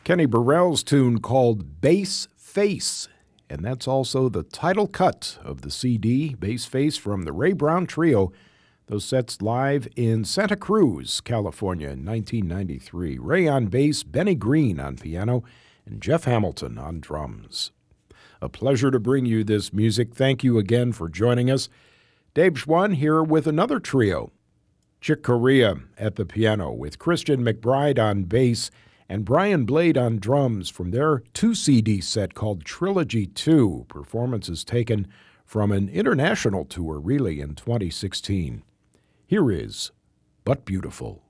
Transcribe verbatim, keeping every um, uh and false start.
Kenny Burrell's tune called Bass Face, and that's also the title cut of the C D, Bass Face, from the Ray Brown Trio. Those sets live in Santa Cruz, California in nineteen ninety-three. Ray on bass, Benny Green on piano, and Jeff Hamilton on drums. A pleasure to bring you this music. Thank you again for joining us. Dave Schwann here with another trio. Chick Corea at the piano with Christian McBride on bass and Brian Blade on drums from their two C D set called Trilogy two. Performances taken from an international tour, really, in twenty sixteen. Here is But Beautiful.